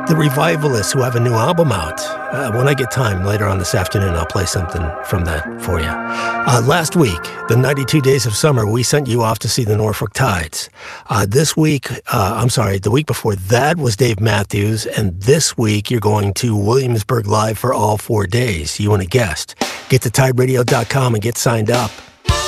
The Revivalists, who have a new album out. When I get time later on this afternoon, I'll play something from that for you. Last week, the 92 Days of Summer, we sent you off to see the Norfolk Tides. This week, the week before that was Dave Matthews, and this week you're going to Williamsburg Live for all 4 days, you and a guest. Get to tideradio.com and get signed up.